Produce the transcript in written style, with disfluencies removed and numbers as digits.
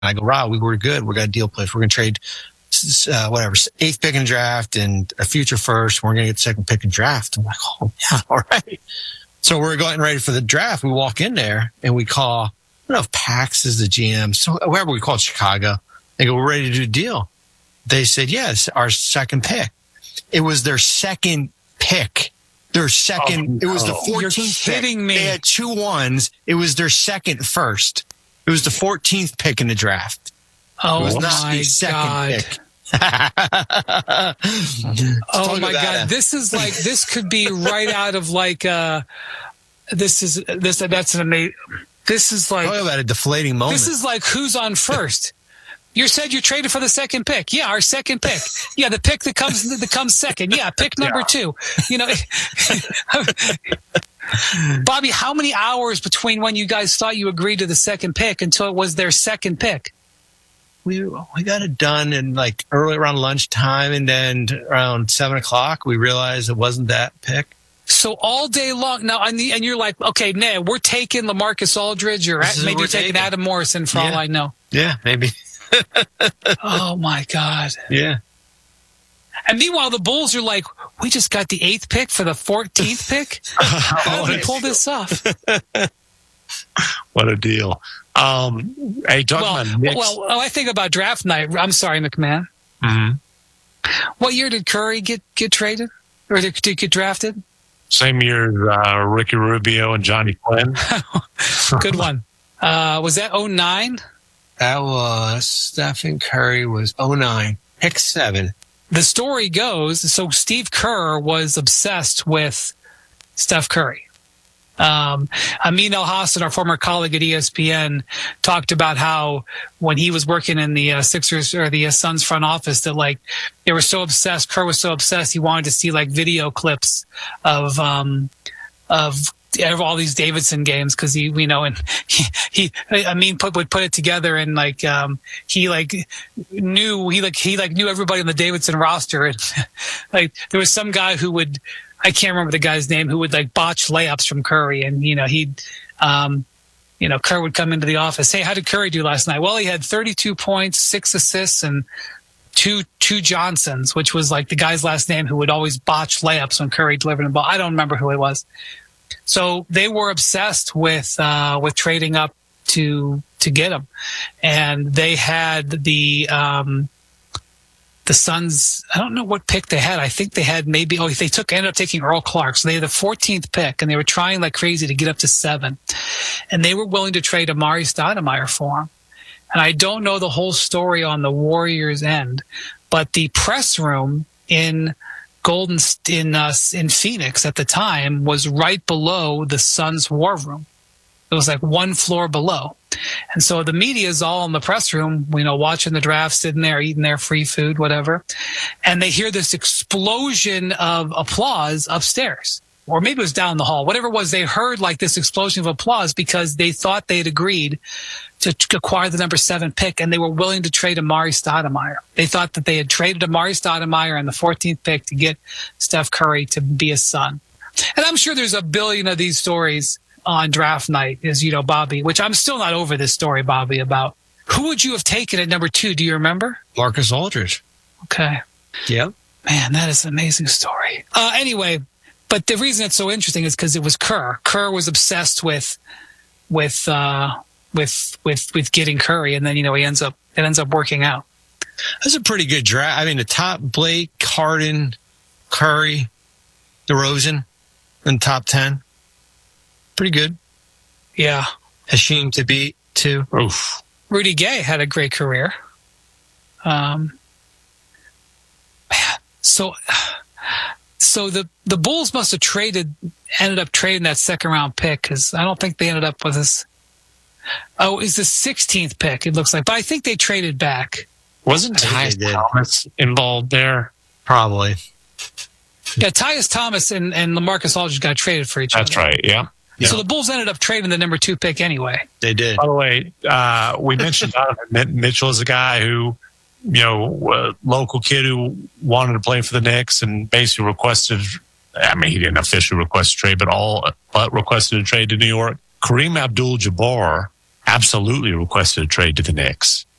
I go, Rob, we were good. We got a deal placed. We're going to trade whatever, 8th pick in the draft and a future first. We're going to get the 2nd pick in draft. I'm like, oh, yeah, all right. So we're getting ready for the draft. We walk in there and we call, I don't know if Pax is the GM. So whoever we called Chicago, they go, we're ready to do a deal. They said, yes, our 2nd pick. It was their 2nd pick. Their second, it was the 14th. You're kidding pick. me. They had 2 1s. It was their 2nd first. It was the 14th pick in the draft. Oh, it was my not the 2nd God. pick. Oh my God. This could be right out of that's an amazing, this is like, talk about a deflating moment. This is like who's on first. You said you're traded for the 2nd pick. Yeah, our 2nd pick. Yeah, the pick that comes 2nd. Yeah, pick number 2. You know, Bobby, how many hours between when you guys thought you agreed to the 2nd pick until it was their 2nd pick? We got it done in like early around lunchtime, and then around 7:00 we realized it wasn't that pick. So all day long now, and you're like, okay, nah, we're taking LaMarcus Aldridge, or maybe you're taking Adam Morrison for all I know. Yeah, maybe. Oh my God. Yeah. And meanwhile, the Bulls are like, we just got the 8th pick for the 14th pick. How did we pull this off? What a deal. Hey, talking about Knicks. I think about draft night. I'm sorry, McMahon. Mm-hmm. What year did Curry get traded, or did get drafted? Same year as Ricky Rubio and Johnny Flynn. Good one. Was that 2009? That was Stephen Curry was 2009, pick 7. The story goes, so Steve Kerr was obsessed with Steph Curry. Amin El-Hassan, our former colleague at ESPN, talked about how when he was working in the Sixers or the Suns front office, that like they were so obsessed. Kerr was so obsessed, he wanted to see like video clips of all these Davidson games, because Amin would put it together, and like he knew everybody on the Davidson roster, and like there was some guy who would, I can't remember the guy's name, who would like botch layups from Curry, and Kerr would come into the office, hey, how did Curry do last night? Well, he had 32 points, 6 assists, and two Johnsons, which was like the guy's last name who would always botch layups when Curry delivered the ball. I don't remember who it was. So they were obsessed with trading up to get him, and they had the Suns. I don't know what pick they had. I think they had ended up taking Earl Clark. So they had the 14th pick, and they were trying like crazy to get up to 7, and they were willing to trade Amari Stoudemire for him. And I don't know the whole story on the Warriors' end, but the press room in Phoenix at the time was right below the Suns' war room. It was like 1 floor below. And so the media is all in the press room, watching the draft, sitting there, eating their free food, whatever. And they hear this explosion of applause upstairs. Or maybe it was down the hall. Whatever it was, they heard like this explosion of applause because they thought they had agreed to acquire the number 7 pick, and they were willing to trade Amari Stoudemire. They thought that they had traded Amari Stoudemire and the 14th pick to get Steph Curry to be a Sun. And I'm sure there's a billion of these stories on draft night, as you know, Bobby, which I'm still not over this story, Bobby, about who would you have taken at number 2? Do you remember? Marcus Aldridge. Okay. Yep. Man, that is an amazing story. Anyway, but the reason it's so interesting is because it was Kerr. Kerr was obsessed with getting Curry, and then it ends up working out. That's a pretty good draft. I mean, the top: Blake, Harden, Curry, DeRozan in the top 10. Pretty good. Yeah. Hasheem to beat too. Oof. Rudy Gay had a great career. Man, so the Bulls must have ended up trading that 2nd round pick, because I don't think they ended up with this. Oh, it's the 16th pick, it looks like. But I think they traded back. Wasn't Tyus Thomas involved there? Probably. Yeah, Tyus Thomas and LaMarcus Aldridge got traded for each other. That's right, yeah. So the Bulls ended up trading the number 2 pick anyway. They did. By the way, we mentioned Donovan Mitchell as a guy who, local kid who wanted to play for the Knicks and basically requested, he didn't officially request a trade, but requested a trade to New York. Kareem Abdul-Jabbar absolutely requested a trade to the Knicks.